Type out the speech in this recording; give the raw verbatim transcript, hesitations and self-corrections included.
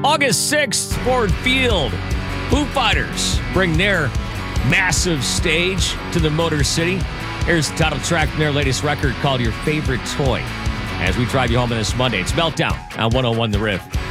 August sixth, Ford Field. Foo Fighters bring their massive stage to the Motor City. Here's the title track from their latest record called Your Favorite Toy. As we drive you home on this Monday, it's Meltdown on one oh one The Riff.